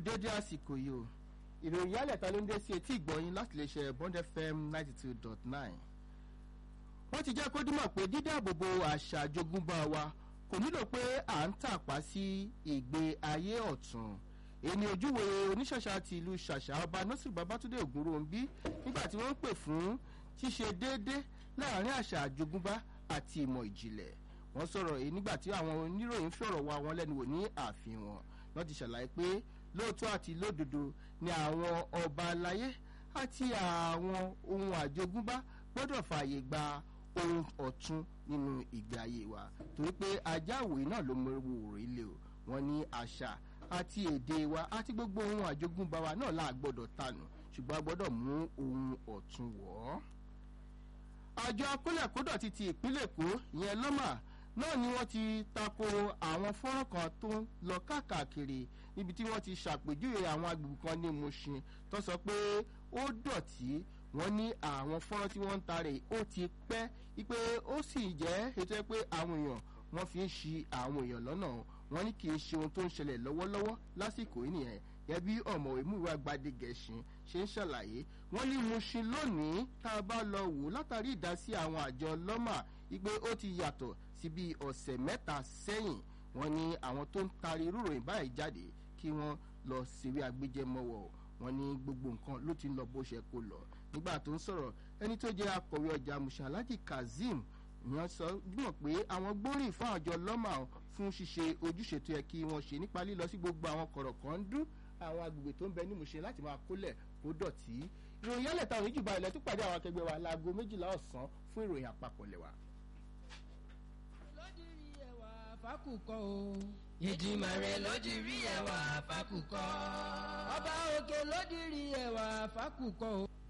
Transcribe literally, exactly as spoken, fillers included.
dédé àsìkò yìí o ìròyìn yálẹ̀ta ló ń dé sí etí ìgbọ̀yìn láti lè ṣe Bond F M ninety two dot nine. wọ́n ti jẹ́ kó dímọ̀ pé dídáàbòbò àṣà àjogúnbá wa kò nílò pé à ń tàpá sí ìgbé ayé ọ̀tún. èni ojúwe oníṣàṣà ti ìlú ṣàṣà ọba Nasiru Babatunde Ògúnròǹbí nígbà tí wọ́n ń pè fún ṣíṣe déédé láàrin àṣà àjogúnbá àti ìmọ̀ ìjìnlẹ̀. wọ́n sọ̀rọ̀ èyí nígbà tí àwọn oníròyìn fọ̀rọ̀ wá wọn lẹ́nu wò ní ààfin wọn. wọ́n ti ṣàlàyé pé lóòótọ́ àti lódodo ni àwọn ọba aláyé àti àwọn ohun àjogúnbá gbọ́dọ̀ fààyè gba ohun ọ̀tun nínú ìgbé ayé wa torí pé ajáwèé náà ló mọ̀rọ̀ ilé o. wọ́n ní àṣà àti èdè wa àti gbogbo ohun àjogúnbá wa náà là gbọ́dọ̀ tànù ṣùgbọ́n a gbọ́dọ̀ mú ohun ọ̀tun wọ̀ ọ́. àjọ akólẹ̀kódọ̀tí ti ìpínlẹ̀ Èkó ìyẹn lọ́mà náà ni wọ́n ti tako àwọn fọ́nrán kan tó ń lọ káàkiri níbi tí wọ́n ti ṣàpèjúwe àwọn agbègbè kan ní Mushin tó sọ pé ó dọ̀tí. wọ́n ní àwọn fọ́nrán tí wọ́n ń tarè ó ti pẹ́ wípé ó sì jẹ́ ètò pé àwọn èèyàn wọ́n fi ń ṣi àwọn èèyàn lọ́nà. wọ́n ní kì í ṣe ohun tó ń ṣẹlẹ̀ lọ́wọ́lọ́wọ́ lásìkò yìí nìyẹn gẹ́gẹ́ bí ọ̀mọ̀wé Múyìwá Gbádégẹṣin ṣe ń ṣàlàyé. wọ́n ní Mushin lónìí tá a bá lọ wò látàrí ìdásí àwọn àjọ lọ́mà wípé ó ti yàtọ̀ sí bí ọ̀sẹ̀ mẹ́ta sẹ́yìn. wọ́n ní àwọn tó ń tari irú ìròyìn báyìí jáde kí wọ́n lọ síwé agbéjẹmọ́wọ́. wọ́n ní gbogbo nǹkan ló ti ń lọ bó ṣe kó lọ. nígbà tó ń sọ̀rọ̀ ẹni tó jẹ́ akọ̀wé ọjà Mushin Alhaji Kazeem ìyẹn sọ gbọ́n pé àwọn gbóríyìn fún àjọ lọ́mà fún ṣíṣe ojúṣe tó yẹ kí wọ́n ṣe nípa lílọ sí gbogbo àwọn kọ̀rọ̀kọ̀ndú àwọn agbègbè tó ń bẹ ní Mushin láti máa kólẹ̀ kó dọ̀tí. ìròyìn yálẹ̀ táwọn ìjùbà ilẹ̀ tó pàdé àwọn akẹgbẹ́ wa láago méjìlá ọ̀sán fún ìròyìn àpapọ̀ lẹ́wà. lódìrí ẹwà fákùkọ o. Ìdìmàrè lódìrí ẹwà fákùkọ. ọba òkè lódìrí ẹwà fákùkọ o.